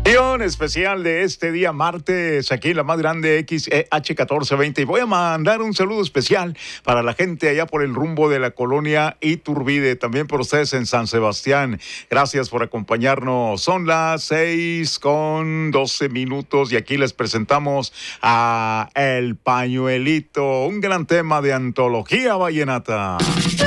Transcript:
Especial de este día martes aquí en la más grande XEH 1420 y voy a mandar un saludo especial para la gente allá por el rumbo de la colonia Iturbide, también por ustedes en San Sebastián. Gracias por acompañarnos. Son las 6:12 y aquí les presentamos a El Pañuelito, un gran tema de antología vallenata.